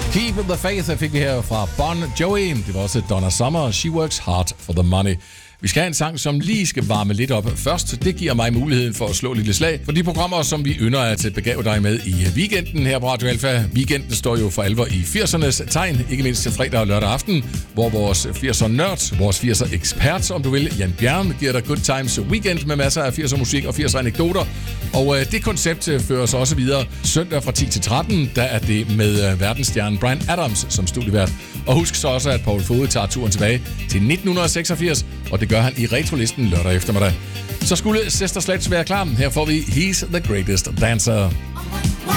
Keep the Faith fik vi her fra Bon Jovi. Det var også Donna Summer. She works hard for the money. Vi skal have en sang, som lige skal varme lidt op først. Det giver mig muligheden for at slå et lille slag for de programmer, som vi ynder at begave dig med i weekenden her på Radio Alfa. Weekenden står jo for alvor i 80'ernes tegn, ikke mindst til fredag og lørdag aften, hvor vores 80'er-nørd, vores 80'er-ekspert, om du vil, Jan Bjørn, giver dig Good Times Weekend med masser af 80'er-musik og 80'er-anekdoter. Og det koncept fører os også videre søndag fra 10 til 13, der er det med verdensstjernen Bryan Adams som studievært. Og husk så også, at Poul Fode tager turen tilbage til 1986, og det gør han i retrolisten lørdag eftermiddag. Så skulle Sister Sledge være klar. Her får vi He's the Greatest Dancer.